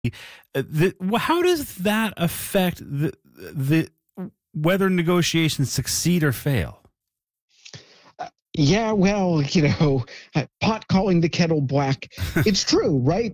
How does that affect the whether negotiations succeed or fail? Yeah, well, pot calling the kettle black. It's true, right?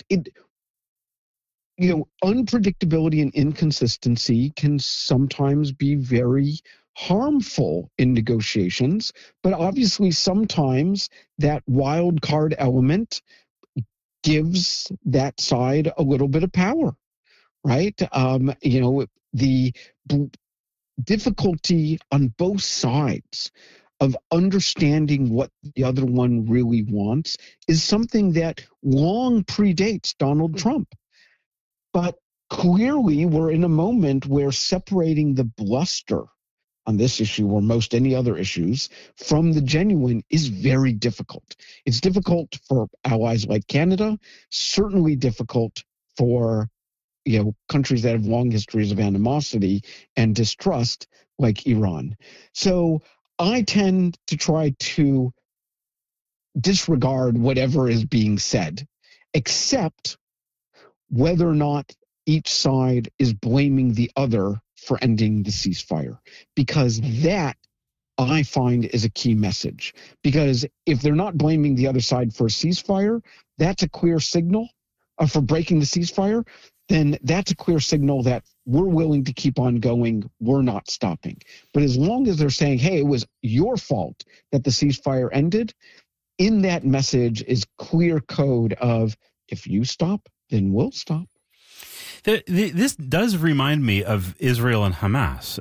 Unpredictability and inconsistency can sometimes be very harmful in negotiations, but obviously sometimes that wild card element gives that side a little bit of power, right? The difficulty on both sides of understanding what the other one really wants is something that long predates Donald Trump. But clearly, we're in a moment where separating the bluster on this issue or most any other issues from the genuine is very difficult. It's difficult for allies like Canada, certainly difficult for countries that have long histories of animosity and distrust like Iran. So I tend to try to disregard whatever is being said, except whether or not each side is blaming the other for ending the ceasefire, because that I find is a key message. Because if they're not blaming the other side for a ceasefire, that's a clear signal for breaking the ceasefire. Then that's a clear signal that we're willing to keep on going. We're not stopping. But as long as they're saying, hey, it was your fault that the ceasefire ended, in that message is clear code of if you stop, then we'll stop. This does remind me of Israel and Hamas.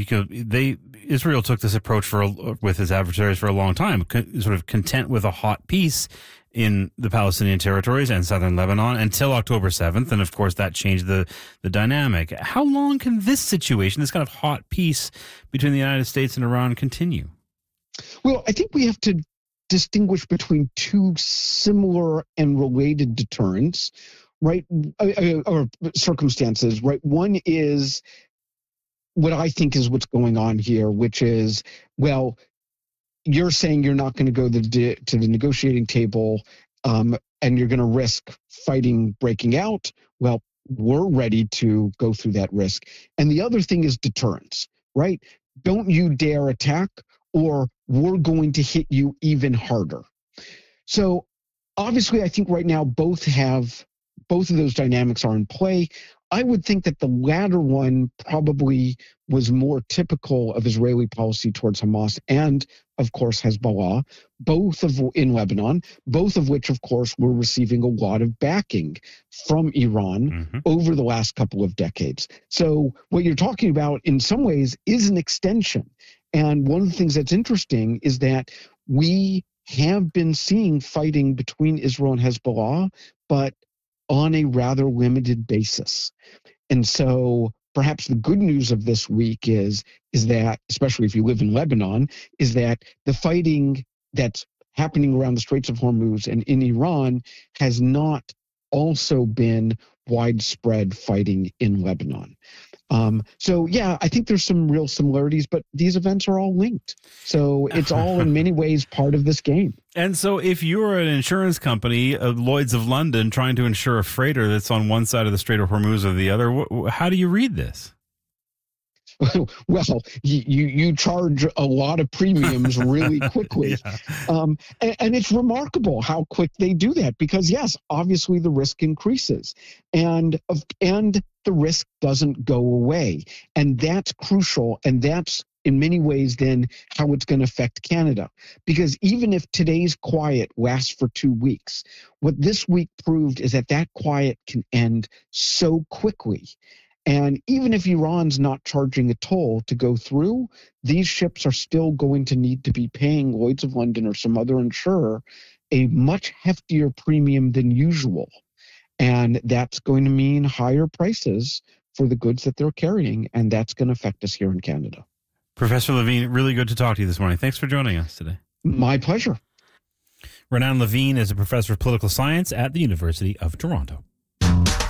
Israel took this approach with its adversaries for a long time, sort of content with a hot peace in the Palestinian territories and southern Lebanon until October 7th. And of course, that changed the dynamic. How long can this situation, this kind of hot peace between the United States and Iran, continue? Well, I think we have to distinguish between two similar and related deterrents, right? Or circumstances, right? One is what I think is what's going on here, which is, well, you're saying you're not going to go to the negotiating table and you're going to risk fighting breaking out. Well, we're ready to go through that risk. And the other thing is deterrence, right? Don't you dare attack, or we're going to hit you even harder. So obviously, I think right now both of those dynamics are in play. I would think that the latter one probably was more typical of Israeli policy towards Hamas and, of course, Hezbollah, in Lebanon, both of which, of course, were receiving a lot of backing from Iran over the last couple of decades. So what you're talking about in some ways is an extension. And one of the things that's interesting is that we have been seeing fighting between Israel and Hezbollah, but on a rather limited basis. And so perhaps the good news of this week is that, especially if you live in Lebanon, is that the fighting that's happening around the Straits of Hormuz and in Iran has not also been widespread fighting in Lebanon. So, yeah, I think there's some real similarities, but these events are all linked. So it's all in many ways part of this game. And so if you're an insurance company, Lloyd's of London, trying to insure a freighter that's on one side of the Strait of Hormuz or the other, how do you read this? Well, you charge a lot of premiums really quickly. Yeah. And it's remarkable how quick they do that because, yes, obviously the risk increases and the risk doesn't go away. And that's crucial. And that's in many ways then how it's going to affect Canada. Because even if today's quiet lasts for 2 weeks, what this week proved is that quiet can end so quickly. And even if Iran's not charging a toll to go through, these ships are still going to need to be paying Lloyd's of London or some other insurer a much heftier premium than usual. And that's going to mean higher prices for the goods that they're carrying. And that's going to affect us here in Canada. Professor Levine, really good to talk to you this morning. Thanks for joining us today. My pleasure. Renan Levine is a professor of political science at the University of Toronto.